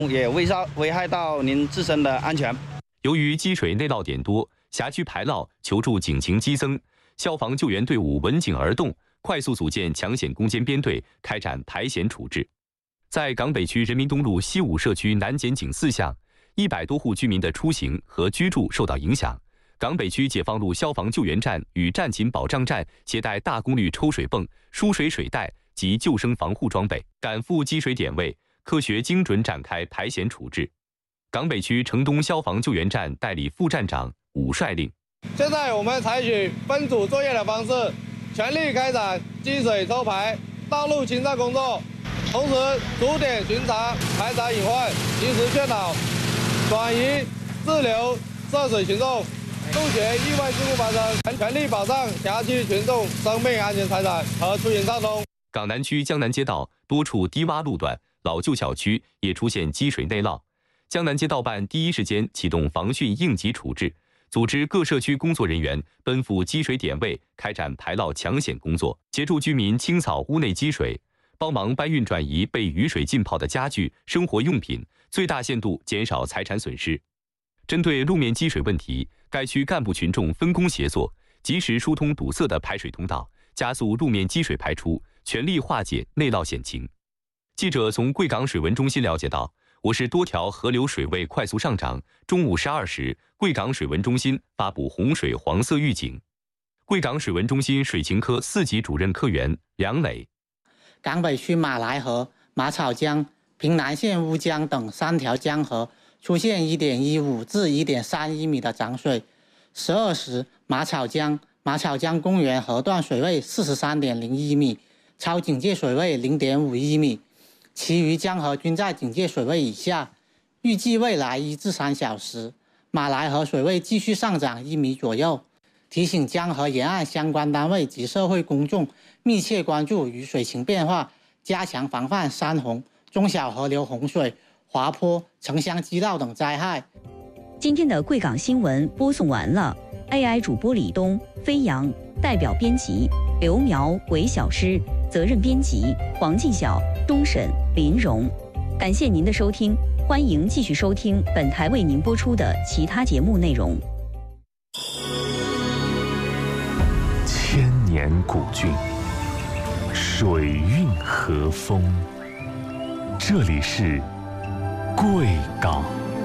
也危害到您自身的安全。 由于积水内涝点多，辖区排涝求助警情激增，消防救援队伍闻警而动，快速组建抢险攻坚编队，开展排险处置。在港北区人民东路西5社区南检警4项，100多户居民的出行和居住受到影响。港北区解放路消防救援站与战勤保障站携带大功率抽水泵、输水水袋及救生防护装备，赶赴积水点位，科学精准展开排险处置。港北区城东消防救援站代理副站长武率令： 现在我们采取分组作业的方式，全力开展积水抽排、道路清障工作，同时逐点巡查排查隐患，及时劝导、转移滞留涉水群众，杜绝意外事故发生，全力保障辖区群众生命安全财产和出行畅通。 港南区江南街道多处低洼路段、老旧小区也出现积水内涝。江南街道办第一时间启动防汛应急处置，组织各社区工作人员奔赴积水点位，开展排涝抢险工作，协助居民清扫屋内积水，帮忙搬运转移被雨水浸泡的家具、生活用品，最大限度减少财产损失。针对路面积水问题，该区干部群众分工协作，及时疏通堵塞的排水通道，加速路面积水排出，全力化解内涝险情。记者从贵港水文中心了解到，我市多条河流水位快速上涨。中午12时，贵港水文中心发布洪水黄色预警。贵港水文中心水情科4级主任科员梁磊： 港北区马来河、马草江、平南县乌江等3条江河出现1.15至1.31米的涨水。12时，马草江公园河段水位43.01米，超警戒水位0.51米。其余江河均在警戒水位以下，预计未来1至3小时，马来河水位继续上涨1米左右。提醒江河沿岸相关单位及社会公众密切关注雨水情变化，加强防范山洪、中小河流洪水、滑坡、城乡激涝等灾害。 今天的贵港新闻播送完了 ，AI 主播李东、飞扬，代表编辑刘苗、韦小诗，责任编辑黄继晓、钟沈、林荣。感谢您的收听，欢迎继续收听本台为您播出的其他节目内容。 千年古郡，水韵和风，这里是贵港。